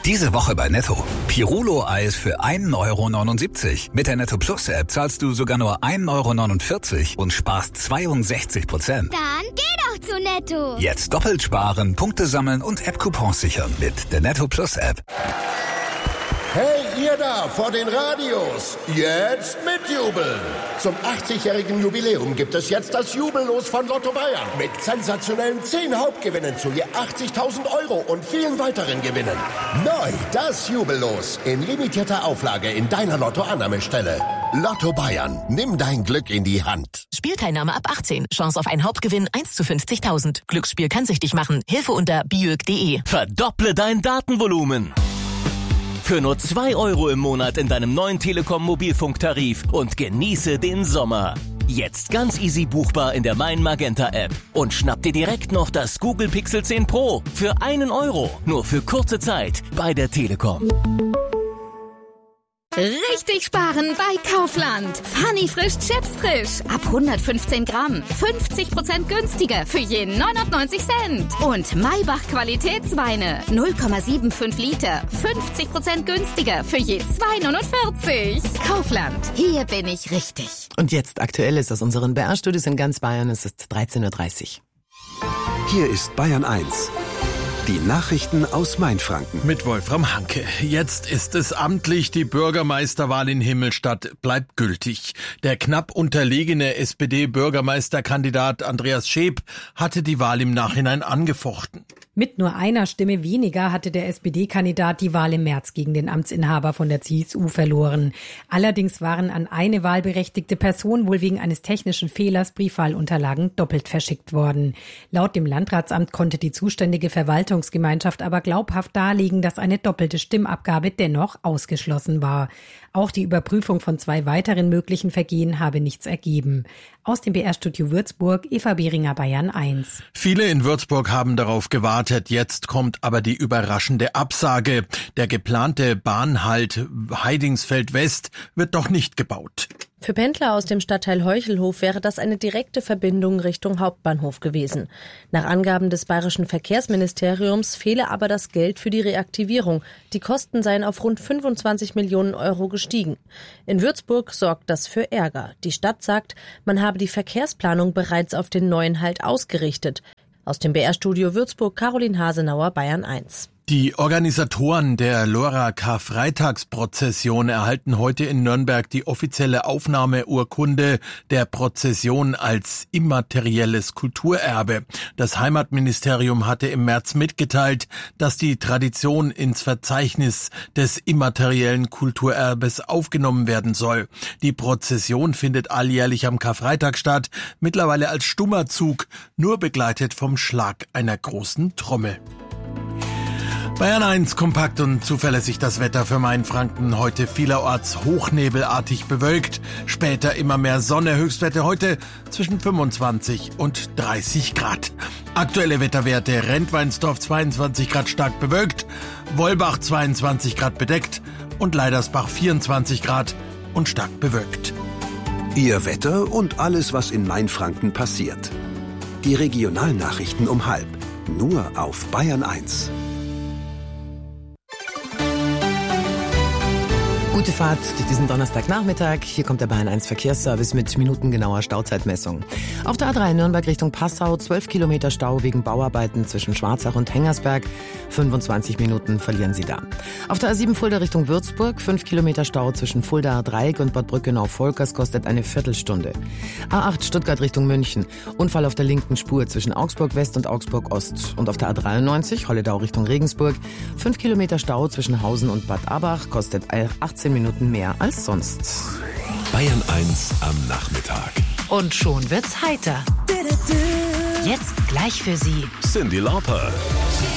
Diese Woche bei Netto. Pirulo-Eis für 1,79 €. Mit der Netto Plus App zahlst du sogar nur 1,49 € und sparst 62%. Dann geh doch zu Netto. Jetzt doppelt sparen, Punkte sammeln und App-Coupons sichern mit der Netto Plus App. Hey, ihr da vor den Radios, jetzt mitjubeln! Zum 80-jährigen Jubiläum gibt es jetzt das Jubellos von Lotto Bayern mit sensationellen 10 Hauptgewinnen zu je 80.000 € und vielen weiteren Gewinnen. Neu das Jubellos in limitierter Auflage in deiner Lotto-Annahmestelle. Lotto Bayern, nimm dein Glück in die Hand. Spielteilnahme ab 18. Chance auf einen Hauptgewinn 1 zu 50.000. Glücksspiel kann süchtig machen. Hilfe unter biög.de. Verdopple dein Datenvolumen. Für nur 2 € im Monat in deinem neuen Telekom-Mobilfunktarif und genieße den Sommer. Jetzt ganz easy buchbar in der Mein Magenta App. Und schnapp dir direkt noch das Google Pixel 10 Pro für 1 €. Nur für kurze Zeit bei der Telekom. Richtig sparen bei Kaufland. Funny frisch Chips frisch. Ab 115 Gramm. 50% günstiger für je 99 Cent. Und Maybach Qualitätsweine. 0,75 Liter. 50% günstiger für je 2,49. Kaufland. Hier bin ich richtig. Und jetzt Aktuelles aus unseren BR-Studios in ganz Bayern. Es ist 13:30 Uhr. Hier ist Bayern 1. Die Nachrichten aus Mainfranken. Mit Wolfram Hanke. Jetzt ist es amtlich. Die Bürgermeisterwahl in Himmelstadt bleibt gültig. Der knapp unterlegene SPD-Bürgermeisterkandidat Andreas Scheep hatte die Wahl im Nachhinein angefochten. Mit nur einer Stimme weniger hatte der SPD-Kandidat die Wahl im März gegen den Amtsinhaber von der CSU verloren. Allerdings waren an eine wahlberechtigte Person wohl wegen eines technischen Fehlers Briefwahlunterlagen doppelt verschickt worden. Laut dem Landratsamt konnte die zuständige Verwaltungsgemeinschaft aber glaubhaft darlegen, dass eine doppelte Stimmabgabe dennoch ausgeschlossen war. Auch die Überprüfung von 2 weiteren möglichen Vergehen habe nichts ergeben. Aus dem BR-Studio Würzburg, Eva Behringer, Bayern 1. Viele in Würzburg haben darauf gewartet. Jetzt kommt aber die überraschende Absage. Der geplante Bahnhalt Heidingsfeld West wird doch nicht gebaut. Für Pendler aus dem Stadtteil Heuchelhof wäre das eine direkte Verbindung Richtung Hauptbahnhof gewesen. Nach Angaben des Bayerischen Verkehrsministeriums fehle aber das Geld für die Reaktivierung. Die Kosten seien auf rund 25 Millionen € gestiegen. In Würzburg sorgt das für Ärger. Die Stadt sagt, man habe die Verkehrsplanung bereits auf den neuen Halt ausgerichtet. Aus dem BR-Studio Würzburg, Caroline Hasenauer, Bayern 1. Die Organisatoren der Lora-Karfreitagsprozession erhalten heute in Nürnberg die offizielle Aufnahmeurkunde der Prozession als immaterielles Kulturerbe. Das Heimatministerium hatte im März mitgeteilt, dass die Tradition ins Verzeichnis des immateriellen Kulturerbes aufgenommen werden soll. Die Prozession findet alljährlich am Karfreitag statt, mittlerweile als stummer Zug, nur begleitet vom Schlag einer großen Trommel. Bayern 1, kompakt und zuverlässig das Wetter für Mainfranken. Heute vielerorts hochnebelartig bewölkt, später immer mehr Sonne. Höchstwerte heute zwischen 25 und 30 Grad. Aktuelle Wetterwerte: Rentweinsdorf 22 Grad stark bewölkt, Wollbach 22 Grad bedeckt und Leidersbach 24 Grad und stark bewölkt. Ihr Wetter und alles, was in Mainfranken passiert. Die Regionalnachrichten um 12:30. Nur auf Bayern 1. Gute Fahrt diesen Donnerstagnachmittag. Hier kommt der Bayern 1 Verkehrsservice mit minutengenauer Stauzeitmessung. Auf der A3 Nürnberg Richtung Passau 12 Kilometer Stau wegen Bauarbeiten zwischen Schwarzach und Hengersberg. 25 Minuten verlieren Sie da. Auf der A7 Fulda Richtung Würzburg 5 Kilometer Stau zwischen Fuldaer Dreieck und Bad Brückenau-Volkers kostet eine Viertelstunde. A8 Stuttgart Richtung München. Unfall auf der linken Spur zwischen Augsburg West und Augsburg Ost. Und auf der A93 Holledau Richtung Regensburg 5 Kilometer Stau zwischen Hausen und Bad Abach kostet 18 Minuten mehr als sonst. Bayern 1 am Nachmittag. Und schon wird's heiter. Jetzt gleich für Sie Cyndi Lauper.